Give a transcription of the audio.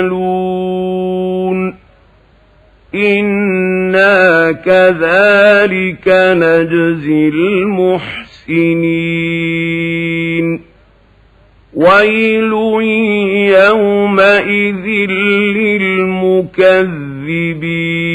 يعملون إنا كذلك نجزي المحسنين ويل يومئذ للمكذبين